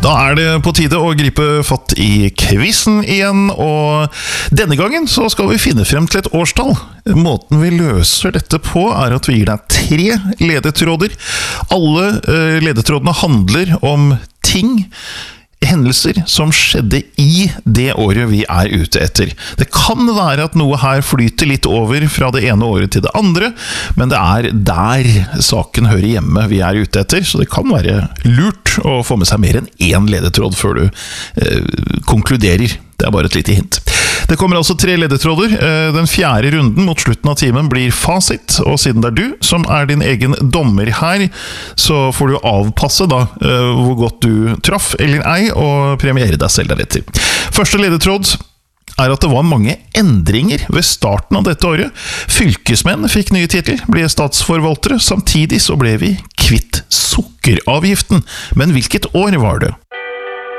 Da det på tide å gripe fatt i quizen igjen, og denne gangen så skal vi finne frem til et årstall. Måten vi løser dette på at vi gir deg 3 ledetråder. Alle ledetrådene handler om ting, hendelser som skjedde i det året vi ute etter. Det kan være at noe her flyter litt over fra det ene året til det andre, men det der saken hører hjemme vi ute etter, så det kan være lurt å få med seg mer enn 1 ledetråd før du konkluderer. Det bare et lite hint. Det kommer altså 3 ledetråder. Den 4. runden mot slutten av timen blir fasit, og siden det du som din egen dommer her, så får du avpasse da hvor godt du traff eller ei, og premiere deg selv deretter. Første ledetråd at det var mange endringer ved starten av dette året. Fylkesmenn fikk nye titler, ble statsforvaltere, samtidig så ble vi kvitt sukkeravgiften. Men hvilket år var det?